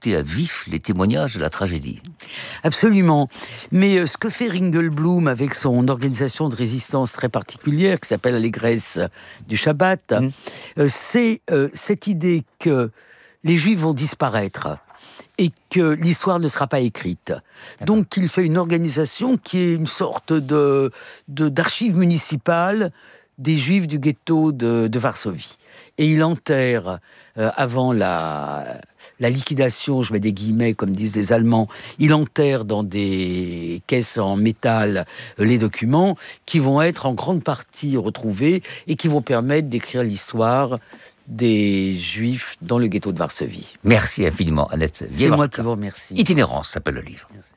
écouter à vif les témoignages de la tragédie. Absolument. Mais ce que fait Ringelblum avec son organisation de résistance très particulière, qui s'appelle Allégresse du Shabbat, c'est cette idée que les Juifs vont disparaître et que l'histoire ne sera pas écrite. Donc il fait une organisation qui est une sorte d'archive municipale des Juifs du ghetto de Varsovie. Et il enterre, avant la liquidation, je mets des guillemets comme disent les Allemands, il enterre dans des caisses en métal les documents qui vont être en grande partie retrouvés et qui vont permettre d'écrire l'histoire des Juifs dans le ghetto de Varsovie. Merci infiniment, Annette. C'est moi qui vous remercie. Itinérance s'appelle le livre. Merci.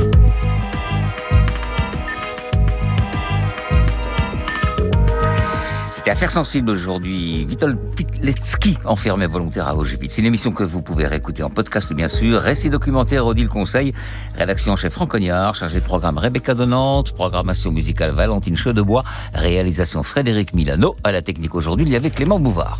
C'était Affaires sensibles aujourd'hui. Witold Pilecki, enfermé volontaire à Auschwitz. C'est une émission que vous pouvez réécouter en podcast, bien sûr. Récit documentaire, Odile Conseil. Rédaction chef Franck Cognard. Chargé de programme Rebecca Donante. Programmation musicale Valentine Cheudebois. Réalisation Frédéric Milano. À la technique aujourd'hui, il y avait Clément Bouvard.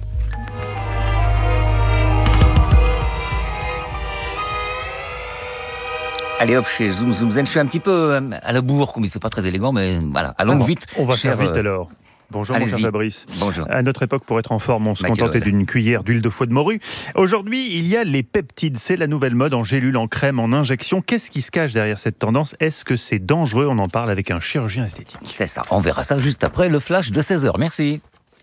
Allez hop, chez Zoom Zoom Zen, je suis un petit peu à la bourre, comme c'est pas très élégant, mais voilà, allons vite. On va faire vite alors. Bonjour mon cher Fabrice. Bonjour. À notre époque, pour être en forme, on se contentait d'une cuillère d'huile de foie de morue. Aujourd'hui, il y a les peptides. C'est la nouvelle mode en gélule, en crème, en injection. Qu'est-ce qui se cache derrière cette tendance ? Est-ce que c'est dangereux ? On en parle avec un chirurgien esthétique. C'est ça, on verra ça juste après le flash de 16h. Merci.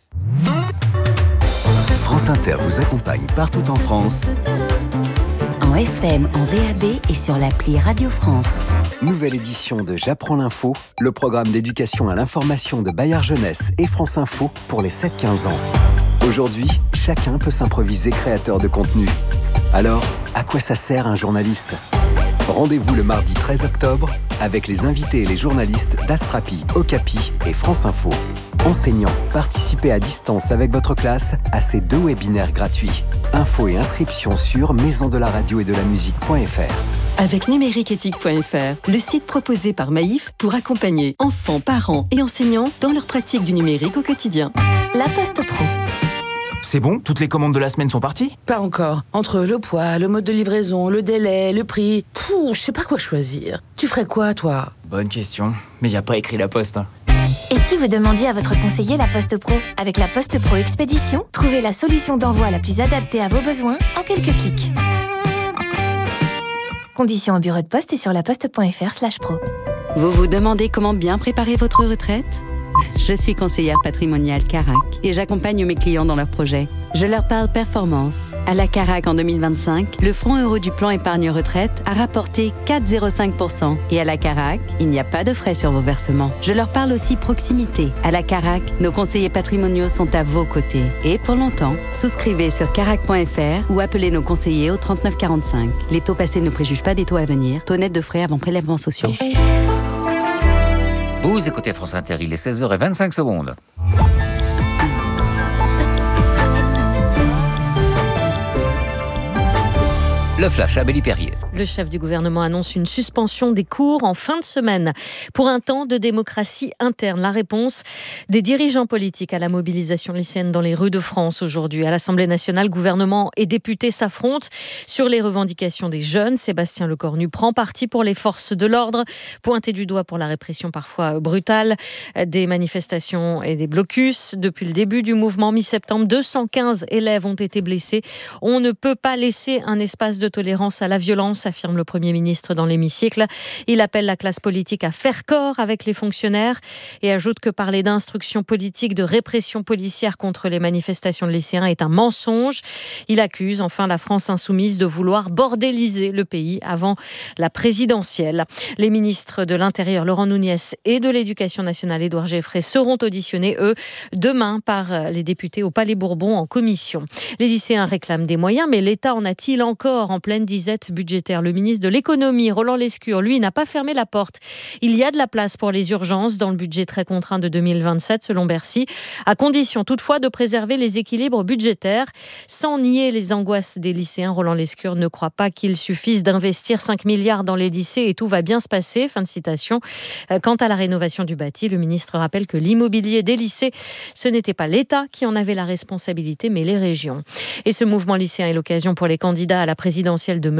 France Inter vous accompagne partout en France. En FM, en DAB et sur l'appli Radio France. Nouvelle édition de J'apprends l'info, le programme d'éducation à l'information de Bayard Jeunesse et France Info pour les 7-15 ans. Aujourd'hui, chacun peut s'improviser créateur de contenu. Alors, à quoi ça sert un journaliste ? Rendez-vous le mardi 13 octobre avec les invités et les journalistes d'Astrapi, Okapi et France Info. Enseignants, participez à distance avec votre classe à ces 2 webinaires gratuits. Infos et inscriptions sur maisondelaradio-et-de-la-musique.fr. Avec numériqueéthique.fr, le site proposé par Maïf pour accompagner enfants, parents et enseignants dans leur pratique du numérique au quotidien. La Poste Pro. C'est bon ? Toutes les commandes de la semaine sont parties ? Pas encore. Entre le poids, le mode de livraison, le délai, le prix... je sais pas quoi choisir. Tu ferais quoi, toi ? Bonne question. Mais y a pas écrit la Poste. Et si vous demandiez à votre conseiller la Poste Pro ? Avec la Poste Pro Expédition, trouvez la solution d'envoi la plus adaptée à vos besoins en quelques clics. Conditions au bureau de poste et sur laposte.fr/pro. Vous vous demandez comment bien préparer votre retraite ? Je suis conseillère patrimoniale Carac et j'accompagne mes clients dans leurs projets. Je leur parle performance. À la Carac en 2025, le fonds euro du plan épargne retraite a rapporté 4,05%. Et à la Carac, il n'y a pas de frais sur vos versements. Je leur parle aussi proximité. À la Carac, nos conseillers patrimoniaux sont à vos côtés. Et pour longtemps, souscrivez sur carac.fr ou appelez nos conseillers au 39 45. Les taux passés ne préjugent pas des taux à venir. Taux net de frais avant prélèvements sociaux. Vous écoutez France Inter, il est 16h25. Le flash, Abélie Perrier. Le chef du gouvernement annonce une suspension des cours en fin de semaine pour un temps de démocratie interne. La réponse des dirigeants politiques à la mobilisation lycéenne dans les rues de France aujourd'hui. À l'Assemblée nationale, gouvernement et députés s'affrontent sur les revendications des jeunes. Sébastien Lecornu prend parti pour les forces de l'ordre, pointé du doigt pour la répression parfois brutale des manifestations et des blocus. Depuis le début du mouvement mi-septembre, 215 élèves ont été blessés. On ne peut pas laisser un espace de tolérance à la violence, affirme le Premier ministre dans l'hémicycle. Il appelle la classe politique à faire corps avec les fonctionnaires et ajoute que parler d'instruction politique, de répression policière contre les manifestations de lycéens est un mensonge. Il accuse enfin la France insoumise de vouloir bordéliser le pays avant la présidentielle. Les ministres de l'Intérieur, Laurent Nunez, et de l'Éducation nationale, Édouard Geoffrey, seront auditionnés, eux, demain par les députés au Palais Bourbon en commission. Les lycéens réclament des moyens, mais l'État en a-t-il encore en pleine disette budgétaire ? Le ministre de l'économie, Roland Lescure, lui, n'a pas fermé la porte. Il y a de la place pour les urgences dans le budget très contraint de 2027, selon Bercy, à condition toutefois de préserver les équilibres budgétaires. Sans nier les angoisses des lycéens, Roland Lescure ne croit pas qu'il suffise d'investir 5 milliards dans les lycées et tout va bien se passer. Fin de citation. Quant à la rénovation du bâti, le ministre rappelle que l'immobilier des lycées, ce n'était pas l'État qui en avait la responsabilité, mais les régions. Et ce mouvement lycéen est l'occasion pour les candidats à la présidentielle de